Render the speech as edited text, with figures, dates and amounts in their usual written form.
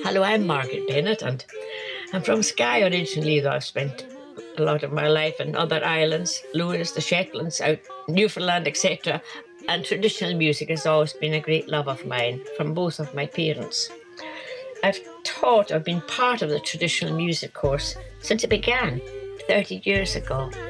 Hello, I'm Margaret Bennett, and I'm from Skye originally, though I've spent a lot of my life in other islands, Lewis, the Shetlands, out Newfoundland, etc. And traditional music has always been a great love of mine from both of my parents. I've been part of the traditional music course since it began 30 years ago.